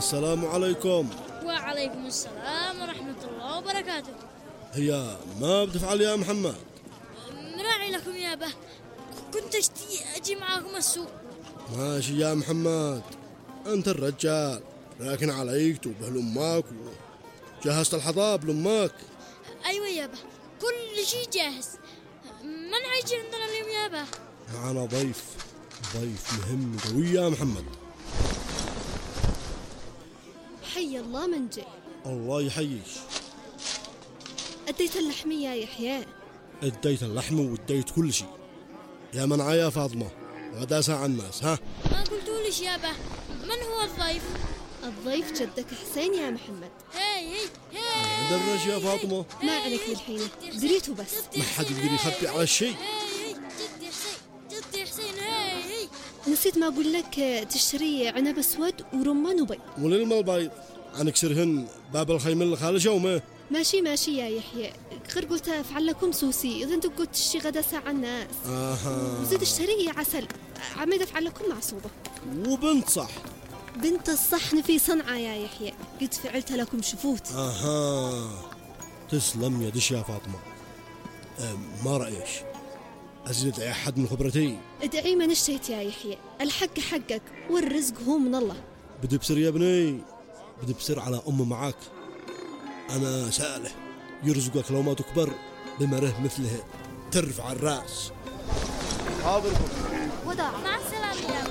السلام عليكم. وعليكم السلام ورحمة الله وبركاته. هي ما بتفعل يا محمد؟ مراعي لكم يابا، كنت أجي معاكم السوق. ماشي يا محمد، أنت الرجال، لكن عليك تنبه لأمك وجهزت الحطاب لأمك. أيوة يابا، كل شيء جاهز. من هيجي عندنا اليوم يابا؟ معنا ضيف مهم قوي يا محمد. حي الله من جاء. الله يحييك. أديت اللحم يا يحيى؟ اديت اللحم واديت كل شيء. يا منعا يا فاطمة، غدا ساعة الناس. ها ما قلتوليش يابا، من هو الضيف؟ الضيف جدك حسين يا محمد. هي درج يا فاطمة. ما عليك بالحين، دريته بس. ما حد يقدر يخبي على الشيء. جدي حسين هي. نسيت ما أقول لك تشتري عنب أسود ورمان وبيض. وللما البيض عنكسرهن باب الخيمة الخالة شومه. ماشي يا يحيى، غير قلت أفعل لكم سوسي إذا أنتم قلت تشتري غدا ساعة الناس. وزيد اشتري عسل، عميد أفعل لكم معصوبة. وبنت صح. بنت الصحن في صنعاء يا يحيى، قد فعلت لكم شفوت. تسلم يدش يا فاطمة. ما رأيش أزيد أدعي أحد من خبرتي؟ ادعي من اشتيت يا يحيى، الحق حقك والرزق هو من الله. بدي بسر يا ابني، بدي بسر على أم معاك. أنا سأله يرزقك لو ما تكبر بمره مثله ترفع الرأس. حاضركم. وداع. مع السلامة يابا.